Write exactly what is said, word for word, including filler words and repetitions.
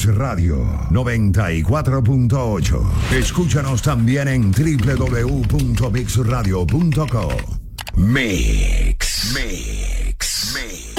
Radio noventa y cuatro punto ocho. Escúchanos también en doble u doble u doble u punto mix radio punto com. Mix, mix, mix.